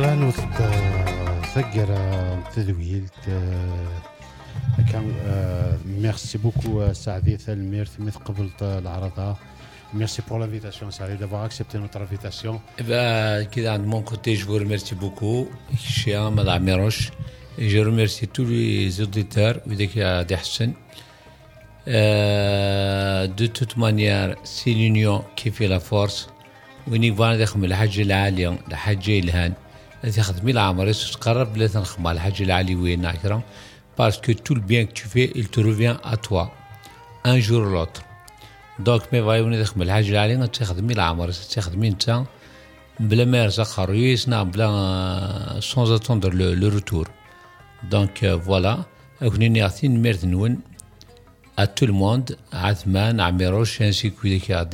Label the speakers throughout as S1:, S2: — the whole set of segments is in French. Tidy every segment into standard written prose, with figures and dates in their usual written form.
S1: نوت ثقر تذويل كان ميرسي بوكو سعدي ثالمير ثمث قبلت العرضة. Merci pour l'invitation, Saïd, d'avoir accepté notre invitation.
S2: De mon côté, je vous remercie beaucoup. Je suis Ahmed Amiroche et je remercie tous les auditeurs. De toute manière, c'est l'union qui fait la force. ونيك فانا دخل الحج العالي الحج الهان التي خدمي العمر تقرب لا تنخم على الحج العالي وين ناكرا parce que tout le bien que tu fais il te revient à toi un jour ou l'autre. Donc مي فايوني دخل الحج العالي تخدمي العمر تخدمي انت بلا ما يرزق ريسنا بلا sans attendre le retour. Donc voilà كوني نعطين ميرت نون à tout le monde, Athman, Amiroche, ainsi que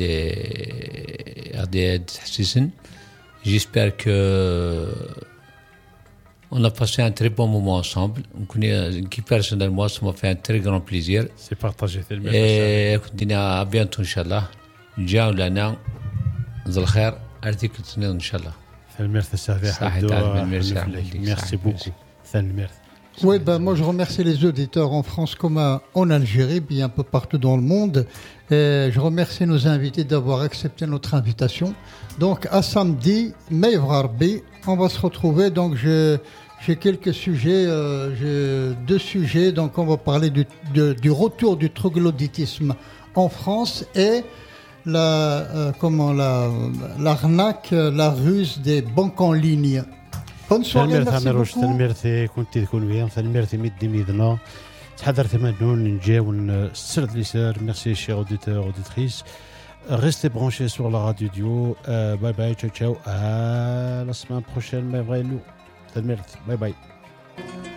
S2: des Hassisen. J'espère que on a passé un très bon moment ensemble. Qui personnellement, ça m'a fait un très grand plaisir.
S1: C'est partagé.
S2: Et à bientôt, Inch'Allah. Ciao, Lana. Zalkhair. Article Inch'Allah.
S1: Merci beaucoup.
S3: Oui, moi je remercie les auditeurs en France comme en Algérie, bien un peu partout dans le monde. Et je remercie nos invités d'avoir accepté notre invitation. Donc à samedi, Maïvrarbi, on va se retrouver. Donc j'ai quelques sujets, j'ai 2 sujets. Donc on va parler du retour du troglodytisme en France et l'arnaque, la ruse des banques en ligne. Bonne soirée, merci beaucoup.
S1: ثالميرثي كنت تكون وياه ثالميرثي ميدي ميدنا تحضر ثمانون نجاو نسرد ليسار. Merci chers auditeurs auditrices, restez branchés sur la radio Dio. Bye bye, ciao ciao, à la semaine prochaine. Bye bye ثالميرثي, bye bye.